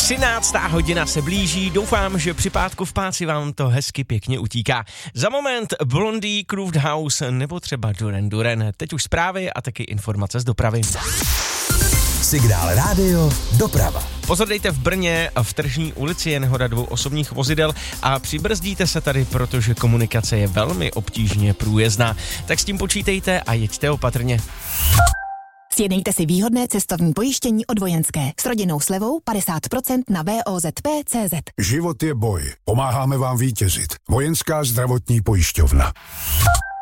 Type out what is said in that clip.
13. hodina se blíží, doufám, že při pátku v páci vám to hezky pěkně utíká. Za moment Blondie, Crooked House nebo třeba Duran Duran. Teď už zprávy a taky informace z dopravy. Signál Rádio Doprava. Pozor, dejte v Brně v Tržní ulici je nehoda 2 osobních vozidel a přibrzdíte se tady, protože komunikace je velmi obtížně průjezdná. Tak s tím počítejte a jeďte opatrně. Sjednejte si výhodné cestovní pojištění od Vojenské s rodinnou slevou 50% na VOZP.cz. Život je boj. Pomáháme vám vítězit. Vojenská zdravotní pojišťovna.